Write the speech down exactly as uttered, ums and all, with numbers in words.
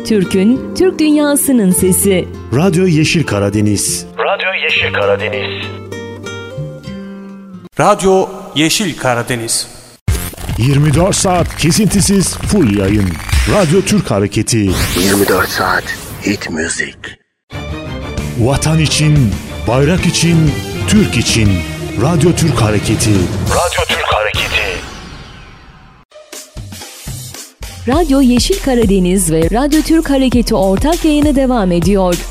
Türk'ün, Türk dünyasının sesi. Radyo Yeşil Karadeniz. Radyo Yeşil Karadeniz. Radyo Yeşil Karadeniz. yirmi dört saat kesintisiz full yayın. Radyo Türk Hareketi. yirmi dört saat hit müzik. Vatan için, bayrak için, Türk için. Radyo Türk Hareketi. Radyo Türk Hareketi. Radyo Yeşil Karadeniz ve Radyo Türk Hareketi ortak yayını devam ediyor.